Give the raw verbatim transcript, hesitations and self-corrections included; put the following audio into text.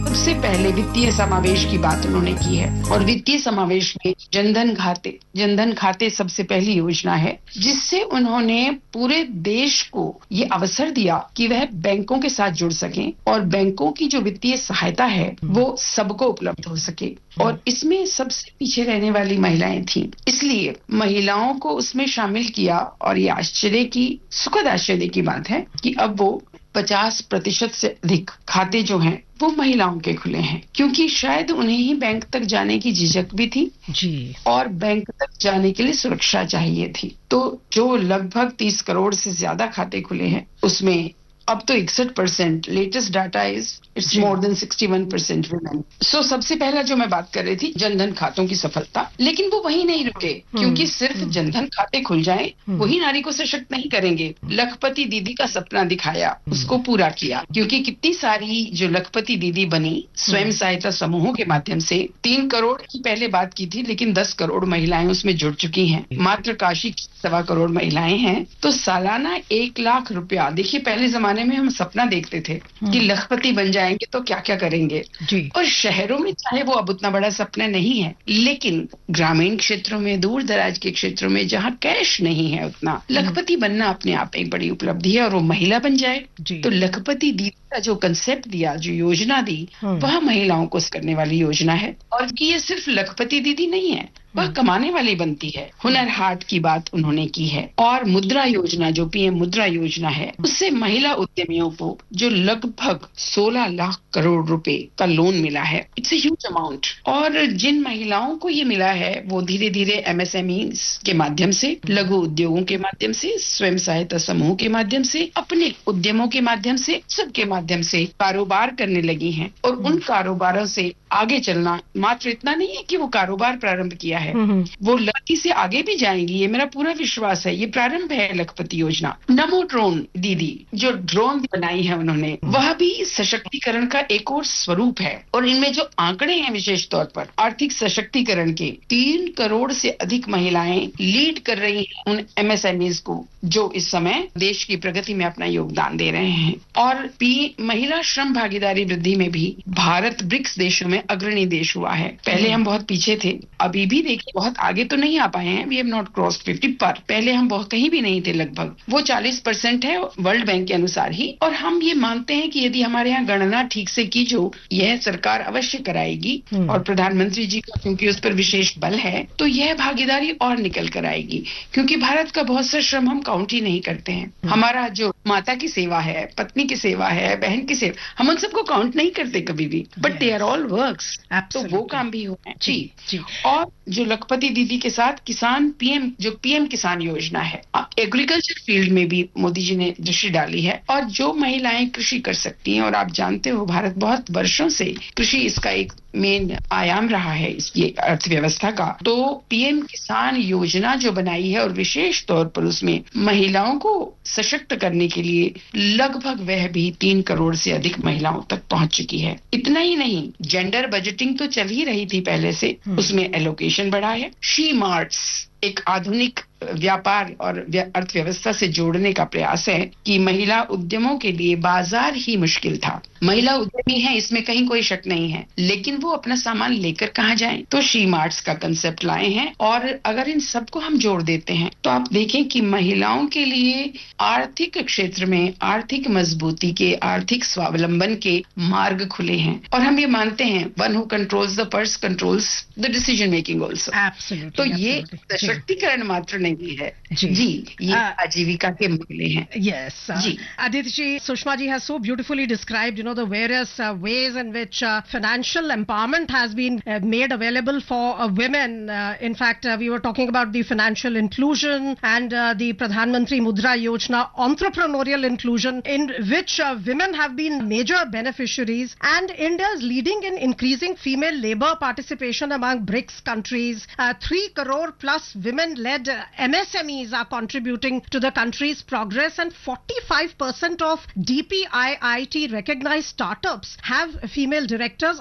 सबसे पहले वित्तीय समावेश की बात उन्होंने की है और वित्तीय समावेश में जनधन खाते जनधन खाते सबसे पहली योजना है, जिससे उन्होंने पूरे देश को ये अवसर दिया कि वह बैंकों के साथ जुड़ सकें और बैंकों की जो वित्तीय सहायता है वो सबको उपलब्ध हो सके। और इसमें सबसे पीछे रहने वाली महिलाएं थीं, इसलिए महिलाओं को उसमें शामिल किया और ये आश्चर्य की सुखद आश्चर्य की बात है कि अब वो पचास प्रतिशत से अधिक खाते जो हैं वो महिलाओं के खुले हैं, क्योंकि शायद उन्हें ही बैंक तक जाने की झिझक भी थी जी और बैंक तक जाने के लिए सुरक्षा चाहिए थी। तो जो लगभग तीस करोड़ से ज्यादा खाते खुले हैं उसमें अब तो इकसठ percent latest data is it's more than इकसठ परसेंट वुमेन। सो सबसे पहला जो मैं बात कर रही थी जनधन खातों की सफलता, लेकिन वो वहीं नहीं रुके, क्योंकि सिर्फ जनधन खाते खुल जाएं वही नारी को सशक्त नहीं करेंगे। लखपति दीदी का सपना दिखाया, उसको पूरा किया, क्योंकि कितनी सारी जो लखपति दीदी बनी स्वयं सहायता समूहों के माध्यम से, तीन करोड़ की पहले बात की थी लेकिन दस करोड़ महिलाएं उसमें जुड़ चुकी हैं। मात्र काशी की सवा करोड़ महिलाएं हैं, तो सालाना एक लाख रुपया। देखिए पहले जमाने में हम सपना देखते थे कि लखपति बन जाएंगे तो क्या क्या करेंगे जी। और शहरों में चाहे वो अब उतना बड़ा सपना नहीं है, लेकिन ग्रामीण क्षेत्रों में, दूर दराज के क्षेत्रों में जहां कैश नहीं है उतना, लखपति बनना अपने आप एक बड़ी उपलब्धि है। और वो महिला बन जाए तो लखपति दीदी का जो कंसेप्ट दिया, जो योजना दी, वह महिलाओं को करने वाली योजना है। और कि ये सिर्फ लखपति दीदी नहीं है, वह कमाने वाली बनती है। हुनर हाट की बात उन्होंने की है और मुद्रा योजना, जो पीएम मुद्रा योजना है, उससे महिला उद्यमियों को जो लगभग सोलह लाख करोड़ रुपए का लोन मिला है, इट्स अ ह्यूज अमाउंट। और जिन महिलाओं को ये मिला है वो धीरे धीरे एमएसएमई के माध्यम से, लघु उद्योगों के माध्यम से, स्वयं सहायता समूह के माध्यम से, अपने उद्यमों के माध्यम से, सबके माध्यम से कारोबार करने लगी हैं। और उन कारोबारों से आगे चलना मात्र इतना नहीं है कि वो कारोबार प्रारंभ किया है, वो लड़की से आगे भी जाएंगी, ये मेरा पूरा विश्वास है। ये प्रारंभ है लखपति योजना। नमो ड्रोन दीदी जो ड्रोन बनाई है उन्होंने, वह भी सशक्तिकरण का एक और स्वरूप है। और इनमें जो आंकड़े हैं विशेष तौर पर आर्थिक सशक्तिकरण के, तीन करोड़ से अधिक महिलाएं लीड कर रही हैं उन एमएसएमईज को जो इस समय देश की प्रगति में अपना योगदान दे रहे हैं। और पी महिला श्रम भागीदारी वृद्धि में भी भारत ब्रिक्स देशों में अग्रणी देश हुआ है। पहले हम बहुत पीछे थे, अभी भी देखिए बहुत आगे तो नहीं आ पाए हैं, we have not crossed fifty, पर पहले हम बहुत कहीं भी नहीं थे, लगभग वो चालीस परसेंट है वर्ल्ड बैंक के अनुसार ही। और हम ये मानते हैं कि यदि हमारे यहाँ गणना ठीक से की जो यह सरकार अवश्य कराएगी और प्रधानमंत्री जी का क्योंकि उस पर विशेष बल है, तो यह भागीदारी और निकल कर आएगी। क्योंकि भारत का बहुत सा श्रम हम काउंट ही नहीं करते हैं। हमारा जो माता की सेवा है, पत्नी की सेवा है, बहन की सेवा, हम उन सबको काउंट नहीं करते कभी भी, but they are all works, तो वो काम भी हो है जी जी। और जो लखपति दीदी के साथ किसान पीएम जो पीएम किसान योजना है, एग्रीकल्चर फील्ड में भी मोदी जी ने दृष्टि डाली है। और जो महिलाएं कृषि कर सकती हैं, और आप जानते हो भारत बहुत वर्षों से कृषि इसका एक मेन आयाम रहा है इसकी अर्थव्यवस्था का, तो पीएम किसान योजना जो बनाई है और विशेष तौर पर उसमें महिलाओं को सशक्त करने के लिए लगभग वह भी तीन करोड़ से अधिक महिलाओं तक पहुंच चुकी है। इतना ही नहीं, जेंडर बजटिंग तो चल ही रही थी पहले से, उसमें एलोकेशन बढ़ा है। शी मार्ट्स एक आधुनिक व्यापार और अर्थव्यवस्था से जोड़ने का प्रयास है कि महिला उद्यमों के लिए बाजार ही मुश्किल था। महिला उद्यमी है, इसमें कहीं कोई शक नहीं है, लेकिन वो अपना सामान लेकर कहाँ जाएं? तो शी मार्ट्स का कंसेप्ट लाए हैं। और अगर इन सबको हम जोड़ देते हैं तो आप देखें कि महिलाओं के लिए आर्थिक क्षेत्र में आर्थिक मजबूती के, आर्थिक स्वावलंबन के मार्ग खुले हैं। और हम ये मानते हैं one who controls the purse controls the decision making also. तो ये सशक्तिकरण मात्र नहीं है जी, जी ये आजीविका के मामले हैं। Yes, uh, ji Aditi ji, Sushma ji has so beautifully described, you know, the various uh, ways in which uh, financial empowerment has been uh, made available for uh, women. Uh, in fact, uh, we were talking about the financial inclusion and uh, the Pradhan Mantri Mudra Yojana, entrepreneurial inclusion, in which uh, women have been major beneficiaries, and India is leading in increasing female labor participation among BRICS countries. Uh, three crore plus women-led uh, M S M Es are contributing to the country's progress, and forty-five percent of D P I I T recognized startups have female directors.